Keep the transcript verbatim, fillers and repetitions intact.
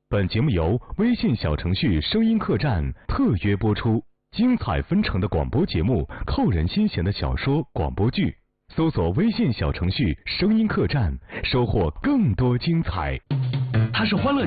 本节目由微信小程序声音客栈特约播出，精彩纷呈的广播节目，扣人心弦的小说广播剧，搜索微信小程序声音客栈，收获更多精彩。 它是欢乐